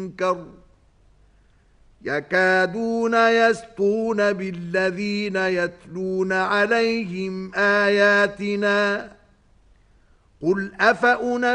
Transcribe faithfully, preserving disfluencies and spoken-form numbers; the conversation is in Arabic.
مُنكَرٍ يَكَادُونَ يَسْطُونَ بِالَّذِينَ يَتْلُونَ عَلَيْهِمْ آيَاتِنَا قُلْ أَفَأُنَبِّئُكُم